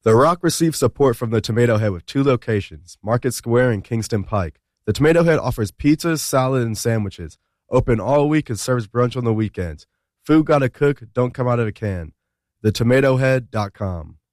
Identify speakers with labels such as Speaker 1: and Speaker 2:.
Speaker 1: The Rock receives support from the Tomato Head with 2 locations, Market Square and Kingston Pike. The Tomato Head offers pizzas, salad, and sandwiches. Open all week and serves brunch on the weekends. Food gotta cook, don't come out of a can. TheTomatoHead.com.